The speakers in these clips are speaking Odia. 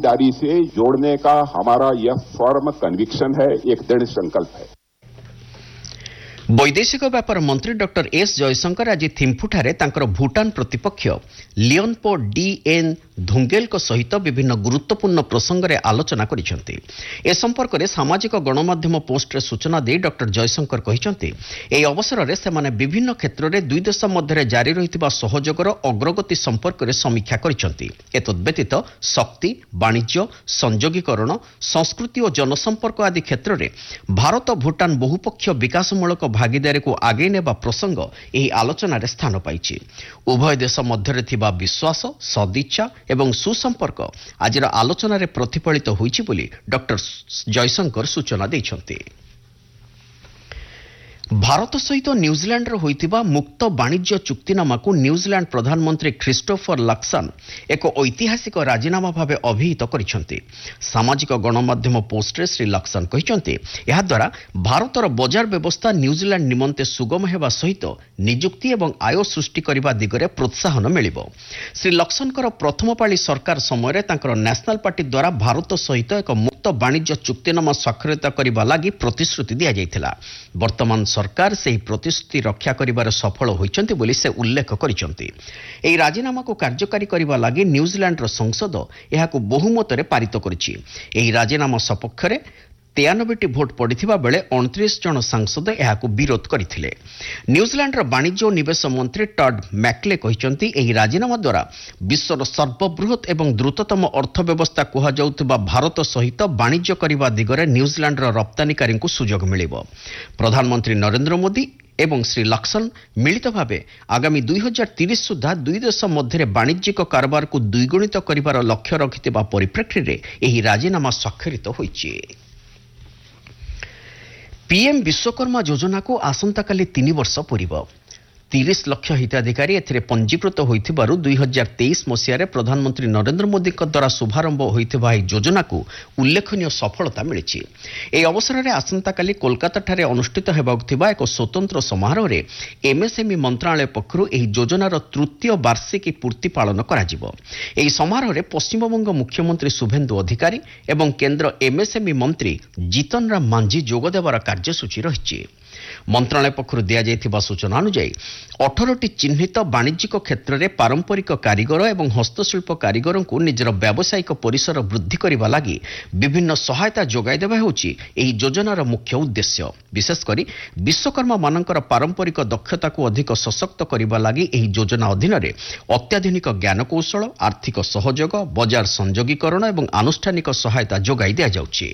भागीदारी से जोड़ने का हमारा यह फर्म कन्विक्शन है, एक दृढ़ संकल्प है। ବୈଦେଶିକ ବ୍ୟାପାର ମନ୍ତ୍ରୀ ଡକ୍ଟର ଏସ୍ ଜୟଶଙ୍କର ଆଜି ଥିମ୍ଫୁଠାରେ ତାଙ୍କର ଭୁଟାନ ପ୍ରତିପକ୍ଷ ଲିଓନ୍ପୋ ଡି.ଏନ୍. ଧୁଙ୍ଗେଲଙ୍କ ସହିତ ବିଭିନ୍ନ ଗୁରୁତ୍ୱପୂର୍ଣ୍ଣ ପ୍ରସଙ୍ଗରେ ଆଲୋଚନା କରିଛନ୍ତି। ଏ ସମ୍ପର୍କରେ ସାମାଜିକ ଗଣମାଧ୍ୟମ ପୋଷ୍ଟରେ ସୂଚନା ଦେଇ ଡକ୍ଟର ଜୟଶଙ୍କର କହିଛନ୍ତି, ଏହି ଅବସରରେ ସେମାନେ ବିଭିନ୍ନ କ୍ଷେତ୍ରରେ ଦୁଇ ଦେଶ ମଧ୍ୟରେ ଜାରି ରହିଥିବା ସହଯୋଗର ଅଗ୍ରଗତି ସମ୍ପର୍କରେ ସମୀକ୍ଷା କରିଛନ୍ତି। ଏତଦ୍ବ୍ୟତୀତ ଶକ୍ତି, ବାଣିଜ୍ୟ, ସଂଯୋଗୀକରଣ, ସଂସ୍କୃତି ଓ ଜନସମ୍ପର୍କ ଆଦି କ୍ଷେତ୍ରରେ ଭାରତ ଭୁଟାନ ବହୁପକ୍ଷୀୟ ବିକାଶମୂଳକ ଭାଗିଦାରୀକୁ ଆଗେଇ ନେବା ପ୍ରସଙ୍ଗ ଏହି ଆଲୋଚନାରେ ସ୍ଥାନ ପାଇଛି। ଉଭୟ ଦେଶ ମଧ୍ୟରେ ଥିବା ବିଶ୍ୱାସ, ସଦିଚ୍ଛା ଏବଂ ସୁସମ୍ପର୍କ ଆଜିର ଆଲୋଚନାରେ ପ୍ରତିଫଳିତ ହୋଇଛି ବୋଲି ଡକ୍ଟର ଜୟଶଙ୍କର ସୂଚନା ଦେଇଛନ୍ତି। ଭାରତ ସହିତ ନ୍ୟୁଜିଲାଣ୍ଡର ହୋଇଥିବା ମୁକ୍ତ ବାଣିଜ୍ୟ ଚୁକ୍ତିନାମାକୁ ନ୍ୟୁଜିଲାଣ୍ଡ ପ୍ରଧାନମନ୍ତ୍ରୀ ଖ୍ରୀଷ୍ଟୋଫର ଲକ୍ସନ୍ ଏକ ଐତିହାସିକ ରାଜିନାମା ଭାବେ ଅଭିହିତ କରିଛନ୍ତି। ସାମାଜିକ ଗଣମାଧ୍ୟମ ପୋଷ୍ଟରେ ଶ୍ରୀ ଲକ୍ସନ୍ କହିଛନ୍ତି, ଏହାଦ୍ୱାରା ଭାରତର ବଜାର ବ୍ୟବସ୍ଥା ନ୍ୟୁଜିଲାଣ୍ଡ ନିମନ୍ତେ ସୁଗମ ହେବା ସହିତ ନିଯୁକ୍ତି ଏବଂ ଆୟ ସୃଷ୍ଟି କରିବା ଦିଗରେ ପ୍ରୋତ୍ସାହନ ମିଳିବ। ଶ୍ରୀ ଲକ୍ସନ୍ଙ୍କର ପ୍ରଥମ ପାଳି ସରକାର ସମୟରେ ତାଙ୍କର ନ୍ୟାସନାଲ୍ ପାର୍ଟି ଦ୍ୱାରା ଭାରତ ସହିତ ଏକ ମୁକ୍ତ ବାଣିଜ୍ୟ ଚୁକ୍ତିନାମା ସ୍ୱାକ୍ଷରିତ କରିବା ଲାଗି ପ୍ରତିଶ୍ରୁତି ଦିଆଯାଇଥିଲା। ବର୍ତ୍ତମାନ ସରକାର ସେହି ପ୍ରତିଶ୍ରୁତି ରକ୍ଷା କରିବାରେ ସଫଳ ହୋଇଛନ୍ତି ବୋଲି ସେ ଉଲ୍ଲେଖ କରିଛନ୍ତି। ଏହି ରାଜିନାମାକୁ କାର୍ଯ୍ୟକାରୀ କରିବା ଲାଗି ନ୍ୟୁଜିଲାଣ୍ଡର ସଂସଦ ଏହାକୁ ବହୁମତରେ ପାରିତ କରିଛି। ଏହି ରାଜିନାମା ସପକ୍ଷରେ 93ଟି ଭୋଟ ପଡ଼ିଥିବା ବେଳେ 29 ଜଣ ସାଂସଦ ଏହାକୁ ବିରୋଧ କରିଥିଲେ। ନ୍ୟୁଜିଲାଣ୍ଡର ବାଣିଜ୍ୟ ଓ ନିବେଶ ମନ୍ତ୍ରୀ ଟଡ୍ ମ୍ୟାକ୍ଲେ କହିଛନ୍ତି, ଏହି ରାଜିନାମା ଦ୍ୱାରା ବିଶ୍ୱର ସର୍ବବୃହତ୍ ଏବଂ ଦ୍ରୁତତମ ଅର୍ଥବ୍ୟବସ୍ଥା କୁହାଯାଉଥିବା ଭାରତ ସହିତ ବାଣିଜ୍ୟ କରିବା ଦିଗରେ ନ୍ୟୁଜିଲାଣ୍ଡର ରପ୍ତାନିକାରୀଙ୍କୁ ସୁଯୋଗ ମିଳିବ। ପ୍ରଧାନମନ୍ତ୍ରୀ ନରେନ୍ଦ୍ର ମୋଦି ଏବଂ ଶ୍ରୀ ଲକ୍ସନ୍ ମିଳିତ ଭାବେ ଆଗାମୀ 2030 ସୁଦ୍ଧା ଦୁଇ ଦେଶ ମଧ୍ୟରେ ବାଣିଜ୍ୟିକ କାରବାରକୁ ଦ୍ୱିଗୁଣିତ କରିବାର ଲକ୍ଷ୍ୟ ରଖିଥିବା ପରିପ୍ରେକ୍ଷୀରେ ଏହି ରାଜିନାମା ସ୍ୱାକ୍ଷରିତ ହୋଇଛି। ପିଏମ୍ ବିଶ୍ୱକର୍ମା ଯୋଜନାକୁ ଆସନ୍ତାକାଲି 3 ବର୍ଷ ପୂରିବ। 30 ଲକ୍ଷ ହିତାଧିକାରୀ ଏଥିରେ ପଞ୍ଜୀକୃତ ହୋଇଥିବାରୁ 2023 ମସିହାରେ ପ୍ରଧାନମନ୍ତ୍ରୀ ନରେନ୍ଦ୍ର ମୋଦିଙ୍କ ଦ୍ୱାରା ଶୁଭାରମ୍ଭ ହୋଇଥିବା ଏହି ଯୋଜନାକୁ ଉଲ୍ଲେଖନୀୟ ସଫଳତା ମିଳିଛି। ଏହି ଅବସରରେ ଆସନ୍ତାକାଲି କୋଲକାତାଠାରେ ଅନୁଷ୍ଠିତ ହେବାକୁ ଥିବା ଏକ ସ୍ୱତନ୍ତ୍ର ସମାରୋହରେ ଏମ୍ଏସ୍ଏମ୍ଇ ମନ୍ତ୍ରଣାଳୟ ପକ୍ଷରୁ ଏହି ଯୋଜନାର ତୃତୀୟ ବାର୍ଷିକୀ ପୂର୍ତ୍ତି ପାଳନ କରାଯିବ। ଏହି ସମାରୋହରେ ପଶ୍ଚିମବଙ୍ଗ ମୁଖ୍ୟମନ୍ତ୍ରୀ ଶୁଭେନ୍ଦୁ ଅଧିକାରୀ ଏବଂ କେନ୍ଦ୍ର ଏମ୍ଏସ୍ଏମ୍ଇ ମନ୍ତ୍ରୀ ଜିତନ ରାମ ମାଂଝୀ ଯୋଗ ଦେବାର କାର୍ଯ୍ୟସୂଚୀ ରହିଛି। ମନ୍ତ୍ରଣାଳୟ ପକ୍ଷରୁ ଦିଆଯାଇଥିବା ସୂଚନା ଅନୁଯାୟୀ 18ଟି ଚିହ୍ନିତ ବାଣିଜ୍ୟିକ କ୍ଷେତ୍ରରେ ପାରମ୍ପରିକ କାରିଗର ଏବଂ ହସ୍ତଶିଳ୍ପ କାରିଗରଙ୍କୁ ନିଜର ବ୍ୟବସାୟିକ ପରିସର ବୃଦ୍ଧି କରିବା ଲାଗି ବିଭିନ୍ନ ସହାୟତା ଯୋଗାଇ ଦେବା ହେଉଛି ଏହି ଯୋଜନାର ମୁଖ୍ୟ ଉଦ୍ଦେଶ୍ୟ। ବିଶେଷକରି ବିଶ୍ୱକର୍ମାମାନଙ୍କର ପାରମ୍ପରିକ ଦକ୍ଷତାକୁ ଅଧିକ ସଶକ୍ତ କରିବା ଲାଗି ଏହି ଯୋଜନା ଅଧୀନରେ ଅତ୍ୟାଧୁନିକ ଜ୍ଞାନକୌଶଳ, ଆର୍ଥିକ ସହଯୋଗ, ବଜାର ସଂଯୋଗୀକରଣ ଏବଂ ଆନୁଷ୍ଠାନିକ ସହାୟତା ଯୋଗାଇ ଦିଆଯାଉଛି।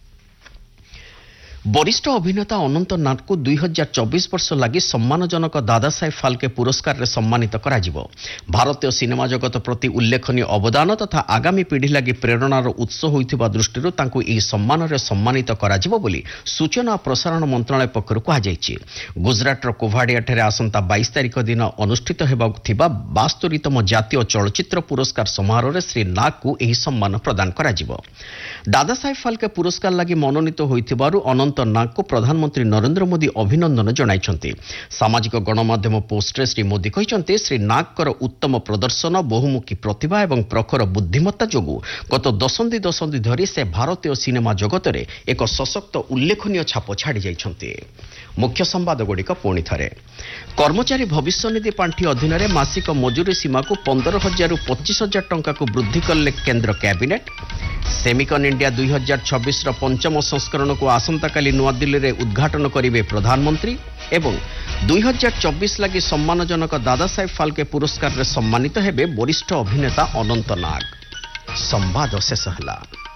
ବରିଷ୍ଠ ଅଭିନେତା ଅନନ୍ତ ନାଗଙ୍କୁ 2024 ବର୍ଷ ଲାଗି ସମ୍ମାନଜନକ ଦାଦାସାହେବ ଫାଲ୍କେ ପୁରସ୍କାରରେ ସମ୍ମାନିତ କରାଯିବ। ଭାରତୀୟ ସିନେମା ଜଗତ ପ୍ରତି ଉଲ୍ଲେଖନୀୟ ଅବଦାନ ତଥା ଆଗାମୀ ପିଢ଼ି ଲାଗି ପ୍ରେରଣାର ଉତ୍ସ ହୋଇଥିବା ଦୃଷ୍ଟିରୁ ତାଙ୍କୁ ଏହି ସମ୍ମାନରେ ସମ୍ମାନିତ କରାଯିବ ବୋଲି ସୂଚନା ଓ ପ୍ରସାରଣ ମନ୍ତ୍ରଣାଳୟ ପକ୍ଷରୁ କୁହାଯାଇଛି। ଗୁଜରାଟର କୋଭାଡିଆଠାରେ ଆସନ୍ତା 22 ତାରିଖ ଦିନ ଅନୁଷ୍ଠିତ ହେବାକୁ ଥିବା 72ତମ ଜାତୀୟ ଚଳଚ୍ଚିତ୍ର ପୁରସ୍କାର ସମାରୋହରେ ଶ୍ରୀ ନାଗଙ୍କୁ ଏହି ସମ୍ମାନ ପ୍ରଦାନ କରାଯିବ। ଦାଦାସାହେବ ଫାଲ୍କେ ପୁରସ୍କାର ଲାଗି ମନୋନୀତ ହୋଇଥିବାରୁ ଅନନ୍ତ ନାଗଙ୍କୁ ପ୍ରଧାନମନ୍ତ୍ରୀ ନରେନ୍ଦ୍ର ମୋଦି ଅଭିନନ୍ଦନ ଜଣାଇଛନ୍ତି। ସାମାଜିକ ଗଣମାଧ୍ୟମ ପୋଷ୍ଟରେ ଶ୍ରୀ ମୋଦି କହିଛନ୍ତି, ଶ୍ରୀ ନାଗଙ୍କର ଉତ୍ତମ ପ୍ରଦର୍ଶନ, ବହୁମୁଖୀ ପ୍ରତିଭା ଏବଂ ପ୍ରଖର ବୁଦ୍ଧିମତ୍ତା ଯୋଗୁଁ ଗତ ଦଶନ୍ଧି ଧରି ସେ ଭାରତୀୟ ସିନେମା ଜଗତରେ ଏକ ସଶକ୍ତ ଉଲ୍ଲେଖନୀୟ ଛାପ ଛାଡ଼ି ଯାଇଛନ୍ତି। ମୁଖ୍ୟ ସମ୍ବାଦଗୁଡ଼ିକ ପୁଣି ଥରେ। କର୍ମଚାରୀ ଭବିଷ୍ୟନିଧି ପାଣ୍ଠି ଅଧୀନରେ ମାସିକ ମଜୁରୀ ସୀମାକୁ 15,000ରୁ 25,000 ଟଙ୍କାକୁ ବୃଦ୍ଧି କଲେ କେନ୍ଦ୍ର କ୍ୟାବିନେଟ୍। ସେମିକନ୍ ଇଣ୍ଡିଆ 2026ର ପଞ୍ଚମ ସଂସ୍କରଣକୁ ଆସନ୍ତାକାଲି ନୂଆଦିଲ୍ଲୀରେ ଉଦ୍ଘାଟନ କରିବେ ପ୍ରଧାନମନ୍ତ୍ରୀ ଏବଂ 2024 ଲାଗି ସମ୍ମାନଜନକ ଦାଦାସାହେବ ଫାଲ୍କେ ପୁରସ୍କାରରେ ସମ୍ମାନିତ ହେବେ ବରିଷ୍ଠ ଅଭିନେତା ଅନନ୍ତ ନାଗ। ସମ୍ବାଦ ଶେଷ ହେଲା।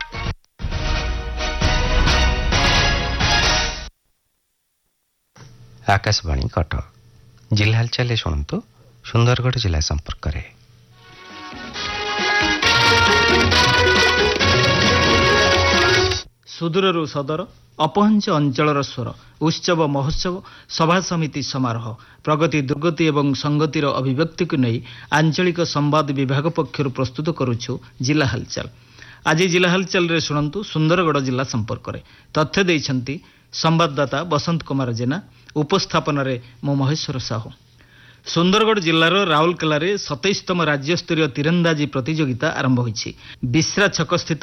आकाशवाणी कटक जिला हालचाल शुणु सुंदरगढ़ जिला संपर्क में। सुदूररू सदर अपहंच अंचलर स्वर उत्सव महोत्सव सभा समिति समारोह प्रगति दुर्गति एवं संगतिर अभिव्यक्ति को नहीं आंचलिक संवाद विभाग पक्षर प्रस्तुत करुछु जिला हालचाल। आज जिला हालचाल रे शुणु सुंदरगढ़ जिला संपर्क में तथ्य देइछंती संवाददाता बसंत कुमार जेना। उपस्थापन रे मो महेश्वर साहू। सुंदरगढ़ जिलार राउरकेला 27तम राज्यस्तरीय तीरंदाजी प्रतियोगिता आरंभ होइछि। बिस्रा छक स्थित